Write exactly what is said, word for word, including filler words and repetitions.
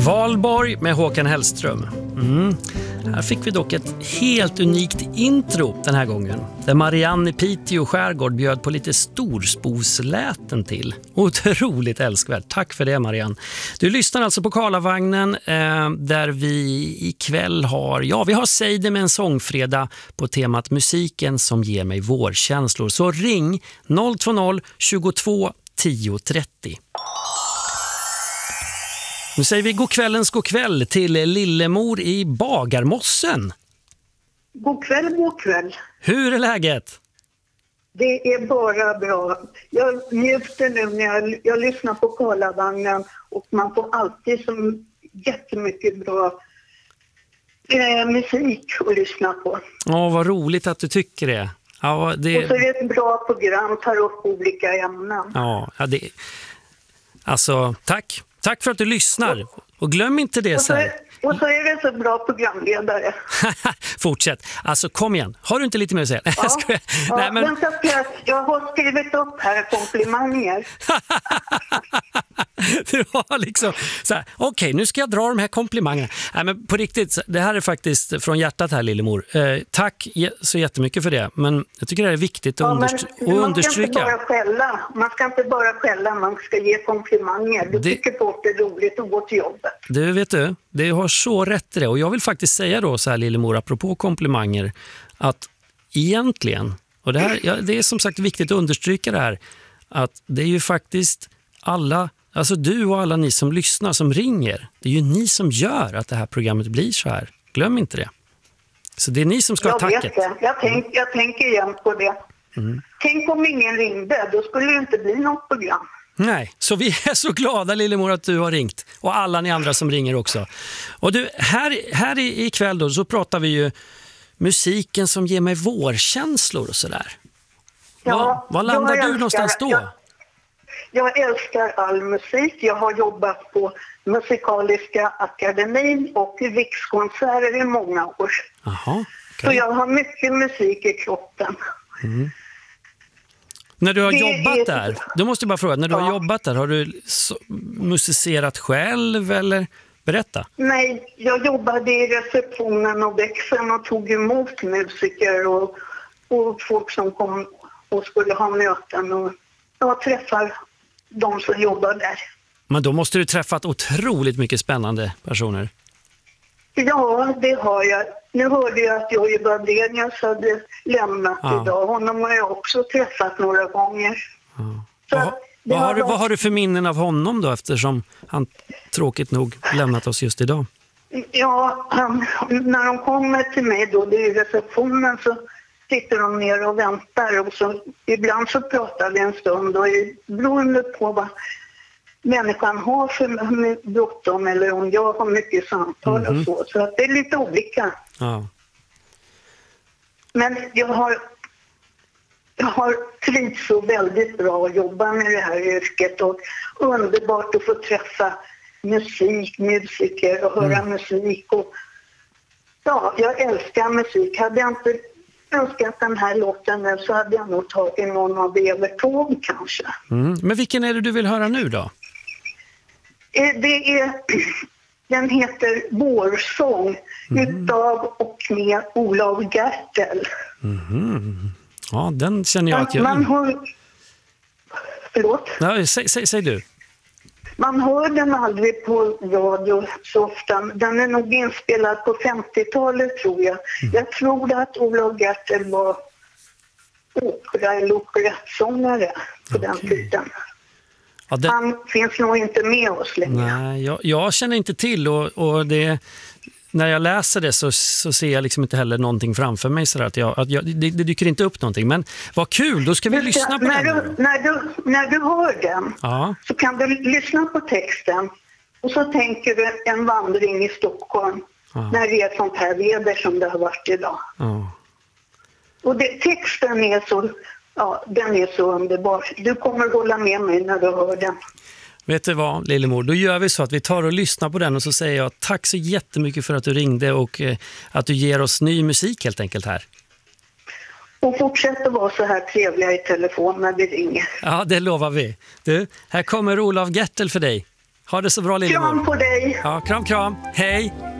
Valborg med Håkan Hellström. Mm. Här fick vi dock ett helt unikt intro den här gången. Där Marianne i Piteå skärgård bjöd på lite storsposläten till. Otroligt älskvärt. Tack för det, Marianne. Du lyssnar alltså på Karlavagnen eh, där vi ikväll har, ja vi har Seide med en sångfredag på temat musiken som ger mig vårkänslor. Så ring noll två noll tjugotvå tio trettio. Nu säger vi god kvällens god kväll till Lillemor i Bagarmossen. God kväll, god kväll. Hur är läget? Det är bara bra. Jag njuter nu när jag, jag lyssnar på Karlavagnen och man får alltid så jättemycket bra eh, musik att lyssna på. Ja, vad roligt att du tycker det. Ja, det... Och så är det ett bra program, tar upp olika ämnen. Ja, ja det... Alltså, tack. Tack för att du lyssnar. Och glöm inte det och så, så här. Och så är det så bra programledare. Fortsätt. Alltså, kom igen. Har du inte lite mer att säga? Ja, jag ja, Nej, men... vänta, jag har skrivit upp här komplimanger. Du har liksom så här, okej, okay, nu ska jag dra de här komplimangerna. Nej, men på riktigt, det här är faktiskt från hjärtat här, Lillemor. Eh, tack så jättemycket för det. Men jag tycker det är viktigt att, ja, understry- att man understryka. Ska inte bara skälla. Man ska inte bara skälla, man ska ge komplimanger. Du det... tycker folk det är roligt att gå till jobbet. Du vet du, det har så rätt i det. Och jag vill faktiskt säga då så här, Lillemor, apropå komplimanger, att egentligen, och det, här, ja, det är som sagt viktigt att understryka det här, att det är ju faktiskt alla, alltså du och alla ni som lyssnar, som ringer, det är ju ni som gör att det här programmet blir så här. Glöm inte det. Så det är ni som ska ha tacket. Jag vet det. Jag, tänk, jag tänker igen på det. Mm. Tänk om ingen ringde, då skulle det inte bli något program. Nej, så vi är så glada, Lillemor, att du har ringt. Och alla ni andra som ringer också. Och du, här, här ikväll då så pratar vi ju musiken som ger mig vårkänslor och sådär. Ja, Var landar älskar, du någonstans då? Jag, jag älskar all musik. Jag har jobbat på Musikaliska akademin och i Rikskonserter i många år. Aha, okay. Så jag har mycket musik i kroppen. Mm. När du har det jobbat är... där, då måste jag bara fråga, när du ja. har jobbat där, har du så, musicerat själv eller berätta? Nej, jag jobbade i receptionen och växeln och tog emot musiker och, och folk som kom och skulle ha möten och jag träffar de som jobbar där. Men då måste du träffat otroligt mycket spännande personer. Ja, det har jag. Nu hörde jag att Jojje Badenius hade lämnat ja. idag. Honom har jag också träffat några gånger. Ja. Så vad, vad, har du, varit... vad har du för minnen av honom då, eftersom han tråkigt nog lämnat oss just idag? Ja, han, när de kommer till mig då, det är i receptionen, så sitter de ner och väntar. Och så, ibland så pratar vi en stund och beroende på vad människan har för bråttom eller om jag har mycket samtal mm-hmm. och så. Så att det är lite olika. Ja. Men jag har, jag har trivts så väldigt bra att jobba med det här yrket och underbart att få träffa musik, musiker och höra mm. musik. Och, ja, jag älskar musik. Hade jag inte önskat den här låten nu så hade jag nog tagit någon av Evertåg kanske. Mm. Men vilken är det du vill höra nu då? Det är, den heter Vårsång mm. utav och med Olof Gertel. Mm. Ja, den känner jag att jag... Man hör... Förlåt? Nej, säg, säg, säg du. Man hör den aldrig på radio så ofta. Den är nog inspelad på femtiotalet tror jag. Mm. Jag tror att Olof Gertel var opera eller operettsångare på okay. den tiden. Ja, det... Han finns nog inte med oss längre. Nej, jag, jag känner inte till och, och det, när jag läser det så, så ser jag liksom inte heller någonting framför mig så att jag, att jag, det, det dyker inte upp någonting. Men vad kul, då ska vi Men, lyssna på när den. Du, när, du, när du hör den ja. så kan du lyssna på texten och så tänker du en vandring i Stockholm ja. när det är ett sånt här väder som det har varit idag. Ja. Och det, texten är så... Ja, den är så underbar. Du kommer att hålla med mig när du hör den. Vet du vad, Lillemor? Då gör vi så att vi tar och lyssnar på den och så säger jag tack så jättemycket för att du ringde och eh, att du ger oss ny musik helt enkelt här. Och fortsätt att vara så här trevliga i telefon när vi ringer. Ja, det lovar vi. Du, här kommer Olof Gertel för dig. Ha det så bra, Lillemor. Kram på dig! Ja, kram, kram. Hej!